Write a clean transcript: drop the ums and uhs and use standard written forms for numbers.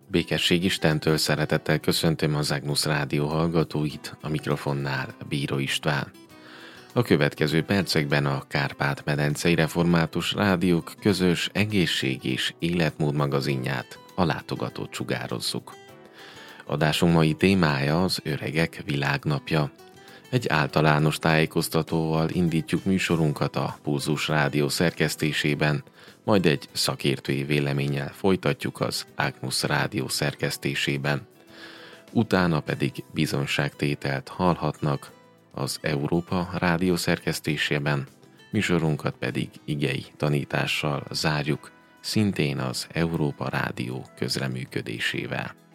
Békesség Istentől szeretettel köszöntöm az Agnus Rádió hallgatóit, a mikrofonnál Bíró István. A következő percekben a Kárpát-medencei Református Rádiók közös egészség és életmód magazinját, a látogatót sugározzuk. Adásunk mai témája az Öregek Világnapja. Egy általános tájékoztatóval indítjuk műsorunkat a Pulzus Rádió szerkesztésében, majd egy szakértői véleménnyel folytatjuk az Agnus Rádió szerkesztésében. Utána pedig bizonságtételt hallhatnak az Európa Rádió szerkesztésében, műsorunkat pedig igei tanítással zárjuk, szintén az Európa Rádió közreműködésével.